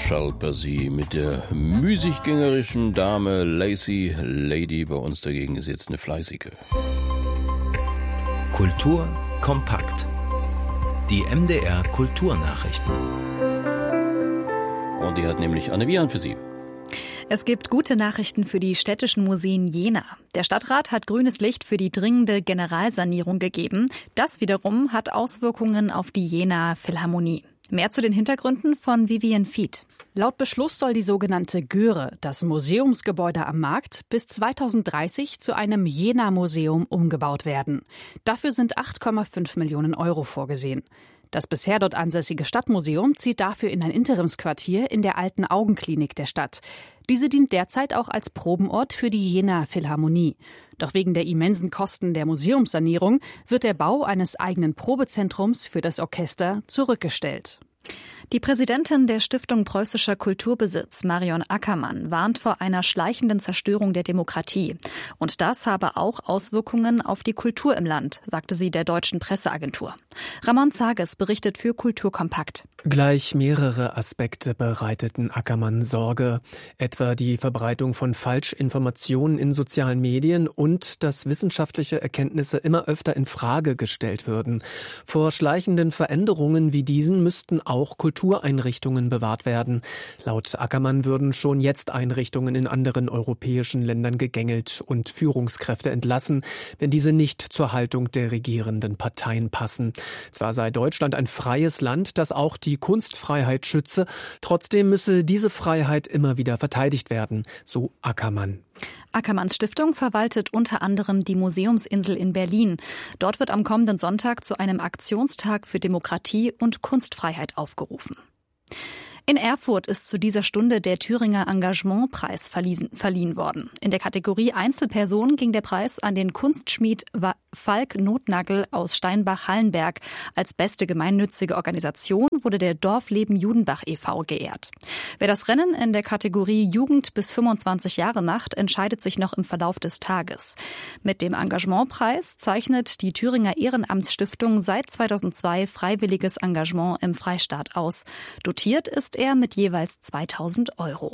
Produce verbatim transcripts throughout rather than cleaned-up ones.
Schalpersi mit der müßiggängerischen Dame Lazy Lady. Bei uns dagegen ist jetzt eine fleißige. Kultur kompakt. Die M D R Kulturnachrichten. Und die hat nämlich Anne Wiehahn für Sie. Es gibt gute Nachrichten für die städtischen Museen Jena. Der Stadtrat hat grünes Licht für die dringende Generalsanierung gegeben. Das wiederum hat Auswirkungen auf die Jenaer Philharmonie. Mehr zu den Hintergründen von Vivian Fied. Laut Beschluss soll die sogenannte Göre, das Museumsgebäude am Markt, bis zweitausenddreißig zu einem Jena-Museum umgebaut werden. Dafür sind acht Komma fünf Millionen Euro vorgesehen. Das bisher dort ansässige Stadtmuseum zieht dafür in ein Interimsquartier in der alten Augenklinik der Stadt. Diese dient derzeit auch als Probenort für die Jenaer Philharmonie. Doch wegen der immensen Kosten der Museumssanierung wird der Bau eines eigenen Probezentrums für das Orchester zurückgestellt. Die Präsidentin der Stiftung Preußischer Kulturbesitz, Marion Ackermann, warnt vor einer schleichenden Zerstörung der Demokratie. Und das habe auch Auswirkungen auf die Kultur im Land, sagte sie der deutschen Presseagentur. Ramon Zages berichtet für Kultur kompakt. Gleich mehrere Aspekte bereiteten Ackermann Sorge, etwa die Verbreitung von Falschinformationen in sozialen Medien und dass wissenschaftliche Erkenntnisse immer öfter in Frage gestellt würden. Vor schleichenden Veränderungen wie diesen müssten auch Kultureinrichtungen bewahrt werden. Laut Ackermann würden schon jetzt Einrichtungen in anderen europäischen Ländern gegängelt und Führungskräfte entlassen, wenn diese nicht zur Haltung der regierenden Parteien passen. Zwar sei Deutschland ein freies Land, das auch die Kunstfreiheit schütze, trotzdem müsse diese Freiheit immer wieder verteidigt werden, so Ackermann. Ackermanns Stiftung verwaltet unter anderem die Museumsinsel in Berlin. Dort wird am kommenden Sonntag zu einem Aktionstag für Demokratie und Kunstfreiheit aufgerufen. In Erfurt ist zu dieser Stunde der Thüringer Engagementpreis verliehen worden. In der Kategorie Einzelperson ging der Preis an den Kunstschmied Falk Notnagel aus Steinbach-Hallenberg. Als beste gemeinnützige Organisation wurde der Dorfleben Judenbach e V geehrt. Wer das Rennen in der Kategorie Jugend bis fünfundzwanzig Jahre macht, entscheidet sich noch im Verlauf des Tages. Mit dem Engagementpreis zeichnet die Thüringer Ehrenamtsstiftung seit zweitausendzwei freiwilliges Engagement im Freistaat aus. Dotiert ist er mit jeweils zweitausend Euro.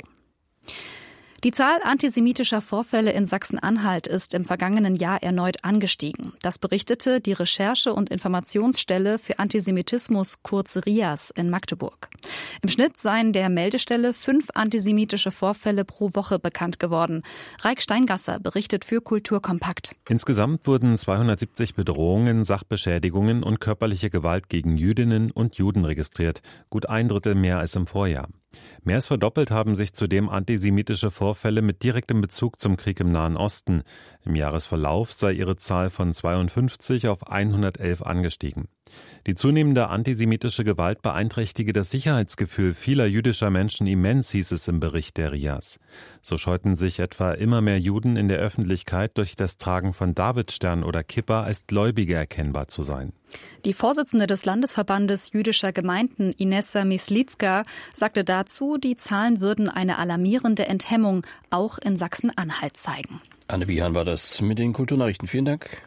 Die Zahl antisemitischer Vorfälle in Sachsen-Anhalt ist im vergangenen Jahr erneut angestiegen. Das berichtete die Recherche- und Informationsstelle für Antisemitismus, kurz R I A S, in Magdeburg. Im Schnitt seien der Meldestelle fünf antisemitische Vorfälle pro Woche bekannt geworden. Raik Steingasser berichtet für Kultur kompakt. Insgesamt wurden zweihundertsiebzig Bedrohungen, Sachbeschädigungen und körperliche Gewalt gegen Jüdinnen und Juden registriert. Gut ein Drittel mehr als im Vorjahr. Mehr als verdoppelt haben sich zudem antisemitische Vorfälle mit direktem Bezug zum Krieg im Nahen Osten. Im Jahresverlauf sei ihre Zahl von zweiundfünfzig auf hundertelf angestiegen. Die zunehmende antisemitische Gewalt beeinträchtige das Sicherheitsgefühl vieler jüdischer Menschen immens, hieß es im Bericht der R I A S. So scheuten sich etwa immer mehr Juden in der Öffentlichkeit durch das Tragen von Davidstern oder Kippa als Gläubige erkennbar zu sein. Die Vorsitzende des Landesverbandes jüdischer Gemeinden, Inessa Mislitzka, sagte dazu, die Zahlen würden eine alarmierende Enthemmung auch in Sachsen-Anhalt zeigen. Anne Wiehahn war das mit den Kulturnachrichten. Vielen Dank.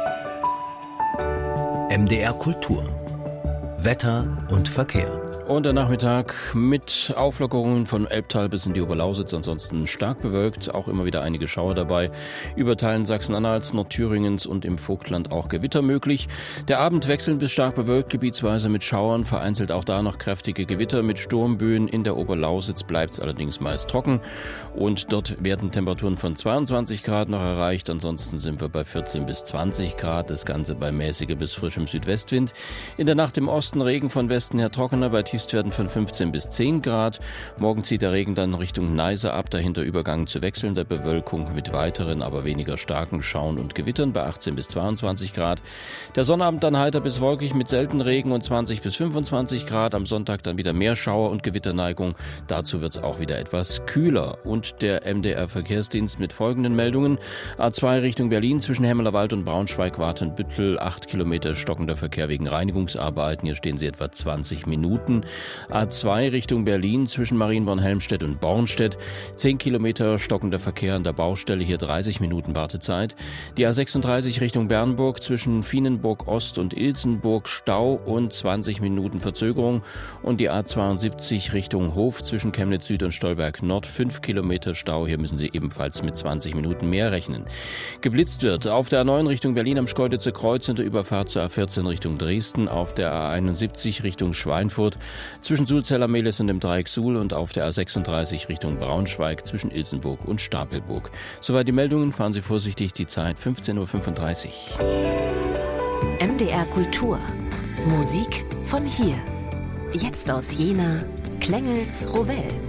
M D R Kultur. Wetter und Verkehr. Und der Nachmittag mit Auflockerungen von Elbtal bis in die Oberlausitz, ansonsten stark bewölkt, auch immer wieder einige Schauer dabei. Über Teilen Sachsen-Anhalts, Nordthüringens und im Vogtland auch Gewitter möglich. Der Abend wechselnd bis stark bewölkt, gebietsweise mit Schauern, vereinzelt auch da noch kräftige Gewitter mit Sturmböen. In der Oberlausitz bleibt es allerdings meist trocken und dort werden Temperaturen von zweiundzwanzig Grad noch erreicht. Ansonsten sind wir bei vierzehn bis zwanzig Grad, das Ganze bei mäßiger bis frischem Südwestwind. In der Nacht im Osten Regen von Westen her trockener, bei Tiefstwerten von fünfzehn bis zehn Grad. Morgen zieht der Regen dann Richtung Neise ab, dahinter Übergang zu wechselnder Bewölkung mit weiteren, aber weniger starken Schauern und Gewittern bei achtzehn bis zweiundzwanzig Grad. Der Sonnabend dann heiter bis wolkig mit selten Regen und zwanzig bis fünfundzwanzig Grad. Am Sonntag dann wieder mehr Schauer und Gewitterneigung. Dazu wird es auch wieder etwas kühler. Und der M D R-Verkehrsdienst mit folgenden Meldungen. A zwei Richtung Berlin zwischen Hemmerlerwald und Braunschweig-Watenbüttel. acht Kilometer stockender Verkehr wegen Reinigungsarbeiten. Hier stehen sie etwa zwanzig Minuten. A zwei Richtung Berlin zwischen Marienborn-Helmstedt und Bornstedt. zehn Kilometer stockender Verkehr an der Baustelle, hier dreißig Minuten Wartezeit. Die A sechsunddreißig Richtung Bernburg zwischen Vienenburg Ost und Ilsenburg Stau und zwanzig Minuten Verzögerung. Und die A zweiundsiebzig Richtung Hof zwischen Chemnitz Süd und Stolberg Nord, fünf Kilometer Stau. Hier müssen Sie ebenfalls mit zwanzig Minuten mehr rechnen. Geblitzt wird auf der A neun Richtung Berlin am Schkeuditzer Kreuz in der Überfahrt zur A vierzehn Richtung Dresden, auf der A einundsiebzig Richtung Schweinfurt zwischen Sulzeller Mehlis und dem Dreieck Suhl und auf der A sechsunddreißig Richtung Braunschweig zwischen Ilsenburg und Stapelburg. Soweit die Meldungen, fahren Sie vorsichtig, die Zeit fünfzehn Uhr fünfunddreißig. M D R Kultur. Musik von hier. Jetzt aus Jena, Klengels Rowell.